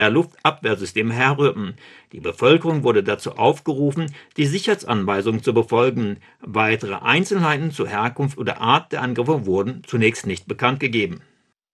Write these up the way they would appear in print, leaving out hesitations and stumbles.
Luftabwehrsystem herrührten. Die Bevölkerung wurde dazu aufgerufen, die Sicherheitsanweisungen zu befolgen. Weitere Einzelheiten zur Herkunft oder Art der Angriffe wurden zunächst nicht bekannt gegeben.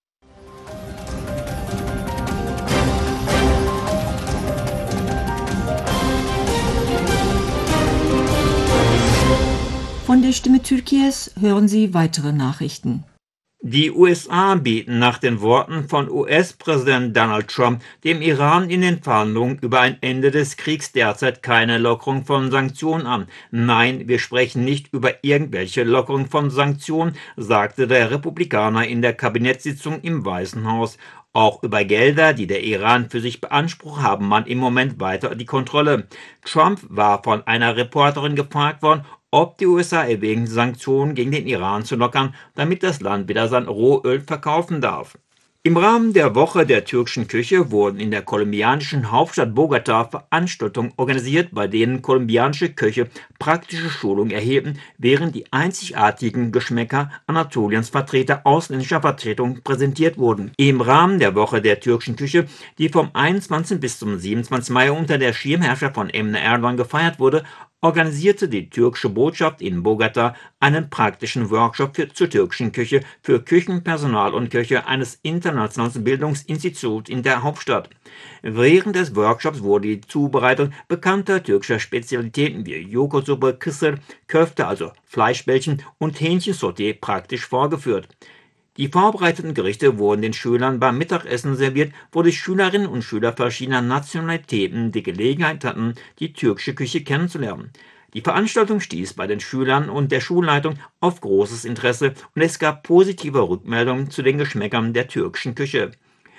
Von der Stimme Türkiye's hören Sie weitere Nachrichten. Die USA bieten nach den Worten von US-Präsident Donald Trump dem Iran in den Verhandlungen über ein Ende des Kriegs derzeit keine Lockerung von Sanktionen an. Nein, wir sprechen nicht über irgendwelche Lockerung von Sanktionen, sagte der Republikaner in der Kabinettssitzung im Weißen Haus. Auch über Gelder, die der Iran für sich beansprucht, haben man im Moment weiter die Kontrolle. Trump war von einer Reporterin gefragt worden, ob die USA erwägen, Sanktionen gegen den Iran zu lockern, damit das Land wieder sein Rohöl verkaufen darf. Im Rahmen der Woche der türkischen Küche wurden in der kolumbianischen Hauptstadt Bogotá Veranstaltungen organisiert, bei denen kolumbianische Köche praktische Schulungen erhielten, während die einzigartigen Geschmäcker Anatoliens Vertreter ausländischer Vertretungen präsentiert wurden. Im Rahmen der Woche der türkischen Küche, die vom 21. bis zum 27. Mai unter der Schirmherrschaft von Emine Erdogan gefeiert wurde, organisierte die türkische Botschaft in Bogotá einen praktischen Workshop zur türkischen Küche für Küchenpersonal und Köche eines internationalen Bildungsinstituts in der Hauptstadt. Während des Workshops wurde die Zubereitung bekannter türkischer Spezialitäten wie Joghurtsuppe, Kısır, Köfte, also Fleischbällchen und Hähnchensauté praktisch vorgeführt. Die vorbereiteten Gerichte wurden den Schülern beim Mittagessen serviert, wo die Schülerinnen und Schüler verschiedener Nationalitäten die Gelegenheit hatten, die türkische Küche kennenzulernen. Die Veranstaltung stieß bei den Schülern und der Schulleitung auf großes Interesse und es gab positive Rückmeldungen zu den Geschmäckern der türkischen Küche.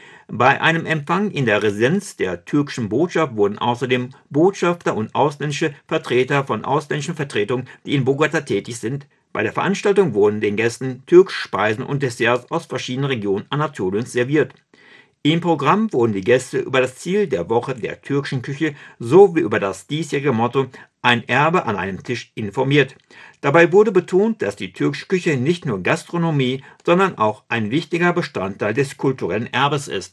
Bei einem Empfang in der Residenz der türkischen Botschaft wurden außerdem Botschafter und ausländische Vertreter von ausländischen Vertretungen, die in Bogotá tätig sind. Bei der Veranstaltung wurden den Gästen türkische Speisen und Desserts aus verschiedenen Regionen Anatoliens serviert. Im Programm wurden die Gäste über das Ziel der Woche der türkischen Küche sowie über das diesjährige Motto »Ein Erbe an einem Tisch« informiert. Dabei wurde betont, dass die türkische Küche nicht nur Gastronomie, sondern auch ein wichtiger Bestandteil des kulturellen Erbes ist.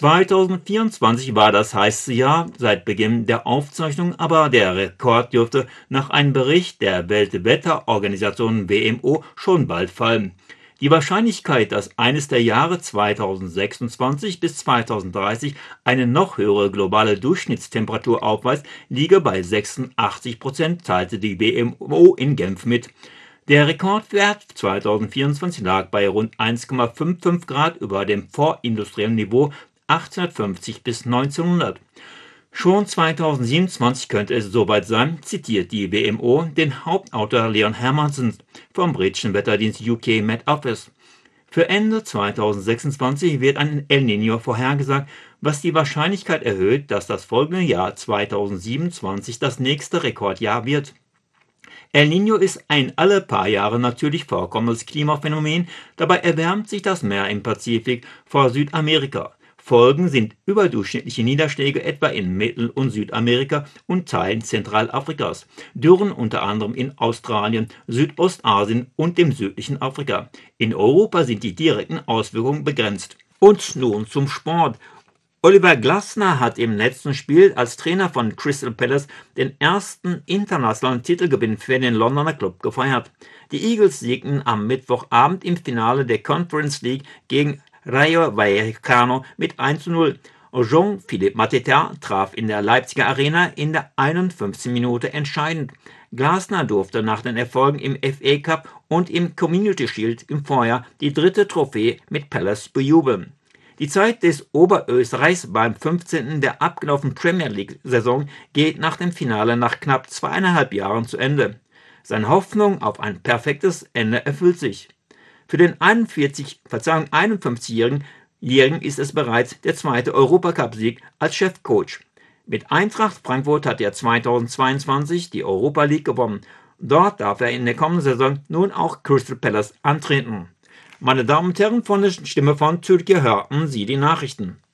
2024 war das heißeste Jahr seit Beginn der Aufzeichnung, aber der Rekord dürfte nach einem Bericht der Weltwetterorganisation WMO schon bald fallen. Die Wahrscheinlichkeit, dass eines der Jahre 2026 bis 2030 eine noch höhere globale Durchschnittstemperatur aufweist, liege bei 86%, teilte die WMO in Genf mit. Der Rekordwert 2024 lag bei rund 1,55 Grad über dem vorindustriellen Niveau 1850 bis 1900. Schon 2027 könnte es soweit sein, zitiert die WMO den Hauptautor Leon Hermansen vom britischen Wetterdienst UK Met Office. Für Ende 2026 wird ein El Niño vorhergesagt, was die Wahrscheinlichkeit erhöht, dass das folgende Jahr 2027 das nächste Rekordjahr wird. El Niño ist ein alle paar Jahre natürlich vorkommendes Klimaphänomen, dabei erwärmt sich das Meer im Pazifik vor Südamerika. Folgen sind überdurchschnittliche Niederschläge etwa in Mittel- und Südamerika und Teilen Zentralafrikas, Dürren unter anderem in Australien, Südostasien und dem südlichen Afrika. In Europa sind die direkten Auswirkungen begrenzt. Und nun zum Sport. Oliver Glasner hat im letzten Spiel als Trainer von Crystal Palace den ersten internationalen Titelgewinn für den Londoner Club gefeiert. Die Eagles siegten am Mittwochabend im Finale der Conference League gegen Rayo Vallecano mit 1:0. Jean-Philippe Mateta traf in der Leipziger Arena in der 51. Minute entscheidend. Glasner durfte nach den Erfolgen im FA Cup und im Community Shield im Vorjahr die dritte Trophäe mit Palace bejubeln. Die Zeit des Oberösterreichs beim 15. der abgelaufenen Premier League-Saison geht nach dem Finale nach knapp 2,5 Jahren zu Ende. Seine Hoffnung auf ein perfektes Ende erfüllt sich. Für den 51-Jährigen ist es bereits der zweite Europacup-Sieg als Chefcoach. Mit Eintracht Frankfurt hat er 2022 die Europa League gewonnen. Dort darf er in der kommenden Saison nun auch Crystal Palace antreten. Meine Damen und Herren, von der Stimme von Türkiye hörten Sie die Nachrichten.